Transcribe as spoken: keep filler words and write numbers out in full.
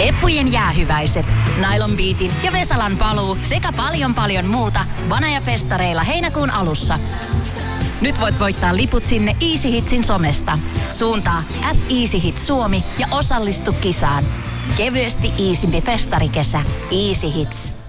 Peppujen jäähyväiset, Nylon Beatin ja Vesalan paluu sekä paljon paljon muuta Vanaja-festareilla heinäkuun alussa. Nyt voit voittaa liput sinne Easy Hitsin somesta. Suuntaa at Easy Hits Suomi ja osallistu kisaan. Kevyesti iisimpi festarikesä. Easy Hits.